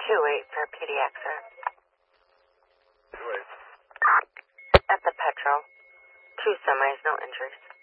2-8 for PDX, sir. 2-8. At the Petro. 2 semis, no injuries.